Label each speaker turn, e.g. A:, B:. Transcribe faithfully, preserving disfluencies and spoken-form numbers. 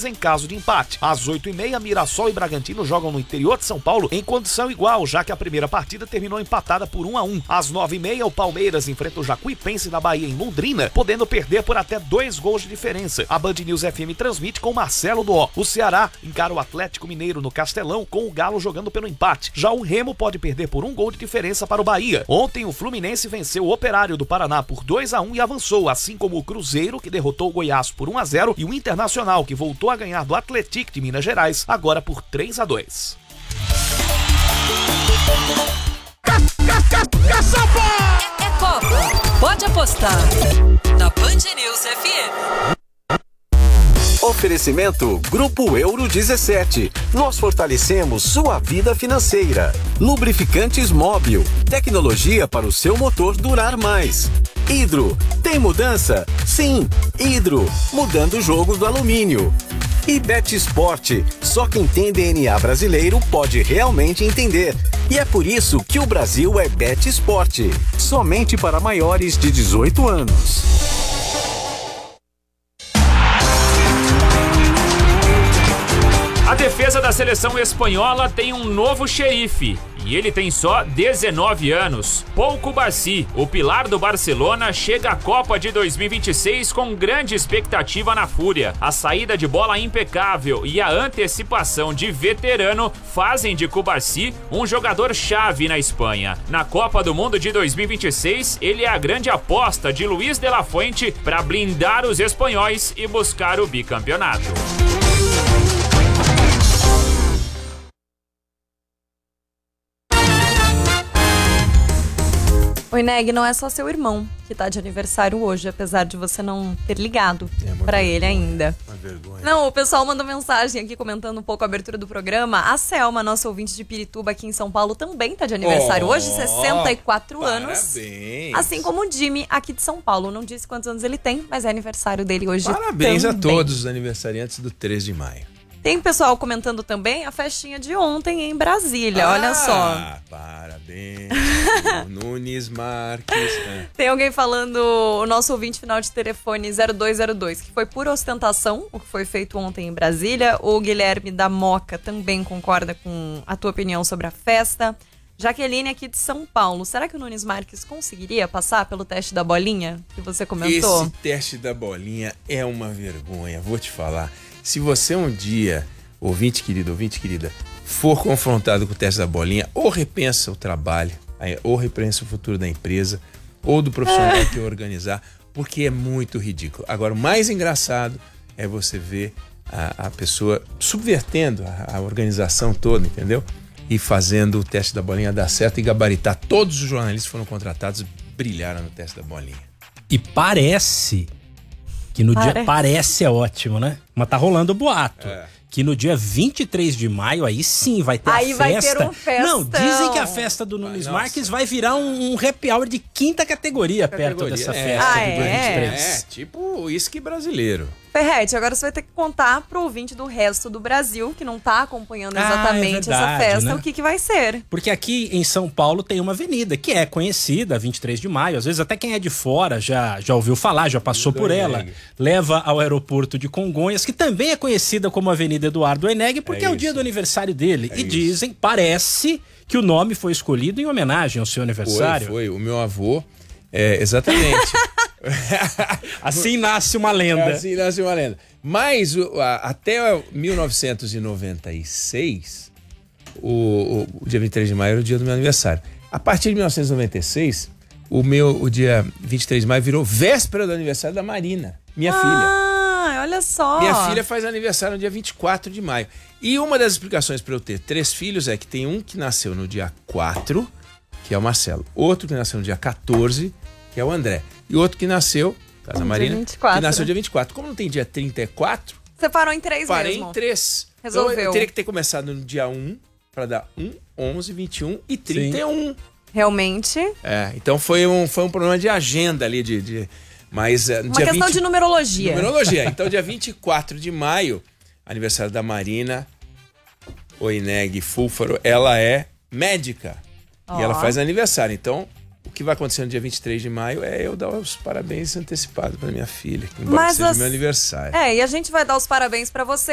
A: pontos em caso de empate. Às oito e meia, Mirassol e Bragantino jogam no interior de São Paulo em condição igual, já que a primeira partida terminou empatada por um a um. Às nove e meia, o Palmeiras enfrenta o Jacuipense da Bahia em Londrina, podendo perder por até dois gols de diferença. A Band News F M transmite com Marcelo Duó. O Ceará encara o Atlético Mineiro no Castelão, com o Galo jogando pelo empate. Já o Remo pode perder por um gol de diferença para o Bahia. Ontem, o Fluminense venceu o Operário do Paraná por dois a um e avançou, assim como o Cruzeiro, que derrotou o Goiás por um a zero, e o Internacional, que voltou a ganhar do Atlético de Minas Gerais, agora por três a dois.
B: É Copa, pode apostar na Band News F M.
C: Oferecimento Grupo Euro dezessete. Nós fortalecemos sua vida financeira. Lubrificantes Móbil. Tecnologia para o seu motor durar mais. Hidro. Tem mudança? Sim. Hidro. Mudando o jogo do alumínio. E Bet Sport. Só quem tem D N A brasileiro pode realmente entender. E é por isso que o Brasil é Bet Sport. Somente para maiores de dezoito anos.
D: A defesa da seleção espanhola tem um novo xerife, e ele tem só dezenove anos. Pau Cubarsí, o pilar do Barcelona, chega à Copa de dois mil e vinte e seis com grande expectativa na Fúria. A saída de bola impecável e a antecipação de veterano fazem de Cubarsí um jogador-chave na Espanha. Na Copa do Mundo de dois mil e vinte e seis, ele é a grande aposta de Luis de la Fuente para blindar os espanhóis e buscar o bicampeonato.
E: Oi, Neg, não é só seu irmão que tá de aniversário hoje, apesar de você não ter ligado é pra vergonha, ele ainda. Uma vergonha. Não, o pessoal mandou mensagem aqui comentando um pouco a abertura do programa. A Selma, nossa ouvinte de Pirituba aqui em São Paulo, também tá de aniversário oh, hoje, sessenta e quatro
F: parabéns.
E: Anos. Assim como o Jimmy aqui de São Paulo. Não disse quantos anos ele tem, mas é aniversário dele hoje
F: Parabéns
E: também.
F: A todos os aniversariantes do três de maio.
E: Tem pessoal comentando também a festinha de ontem em Brasília, ah, olha só.
F: Parabéns, Nunes Marques. É.
E: Tem alguém falando, o nosso ouvinte final de telefone zero dois zero dois, que foi pura ostentação o que foi feito ontem em Brasília. O Guilherme da Moca também concorda com a tua opinião sobre a festa. Jaqueline aqui de São Paulo, será que o Nunes Marques conseguiria passar pelo teste da bolinha que você comentou?
F: Esse teste da bolinha é uma vergonha, vou te falar. Se você um dia, ouvinte querido, ouvinte querida, for confrontado com o teste da bolinha, ou repensa o trabalho, ou repensa o futuro da empresa, ou do profissional é. que organizar, porque é muito ridículo. Agora, o mais engraçado é você ver a, a pessoa subvertendo a, a organização toda, entendeu? E fazendo o teste da bolinha dar certo e gabaritar. Todos os jornalistas foram contratados, brilharam no teste da bolinha.
G: E parece... Que no parece. dia parece é ótimo, né? Mas tá rolando o boato. É. Que no dia vinte e três de maio, aí sim vai ter
E: aí
G: a festa.
E: Aí vai ter um festão.
G: Não, dizem que a festa do Nunes Nossa. Marques vai virar um, um happy hour de quinta categoria, categoria perto dessa
F: é.
G: festa
E: ah,
G: de dia
E: é?
G: vinte e três.
F: É, tipo uísque brasileiro.
E: Ferrete, agora você vai ter que contar pro ouvinte do resto do Brasil, que não tá acompanhando exatamente ah, é verdade, essa festa, né? O que que vai ser.
G: Porque aqui em São Paulo tem uma avenida que é conhecida, vinte e três de maio, às vezes até quem é de fora já, já ouviu falar, já passou por ela, leva ao aeroporto de Congonhas, que também é conhecida como Avenida Eduardo Oeneg, porque é, é o dia do aniversário dele. É e isso. Dizem, parece que o nome foi escolhido em homenagem ao seu aniversário.
F: Foi, foi. O meu avô, é, exatamente...
G: Assim nasce uma lenda.
F: Assim nasce uma lenda. Mas o, a, até mil novecentos e noventa e seis, o, o, o dia vinte e três de maio era o dia do meu aniversário. A partir de mil novecentos e noventa e seis, o, meu, o dia vinte e três de maio virou véspera do aniversário da Marina, minha
E: ah,
F: filha.
E: Ah, olha só.
F: Minha filha faz aniversário no dia vinte e quatro de maio. E uma das explicações para eu ter três filhos é que tem um que nasceu no dia quatro, que é o Marcelo. Outro que nasceu no dia quatorze, que é o André. E outro que nasceu, Casa um Marina, vinte e quatro, que nasceu né? dia vinte e quatro. Como não tem dia trinta e quatro...
E: Você parou em três
F: parei
E: mesmo?
F: Parei em três.
E: Resolveu.
F: Então eu teria que ter começado no dia um, para dar um, onze, vinte e um e trinta e um. Sim.
E: Realmente.
F: É, então foi um, foi um problema de agenda ali, de... de mas, uh,
E: Uma
F: dia
E: questão
F: vinte,
E: de numerologia.
F: Numerologia. Então dia vinte e quatro de maio, aniversário da Marina Oeneg Fúlfaro, ela é médica. Oh. E ela faz aniversário, então... O que vai acontecer no dia vinte e três de maio é eu dar os parabéns antecipados para minha filha, que embora Mas seja as... meu aniversário.
E: É, e a gente vai dar os parabéns para você.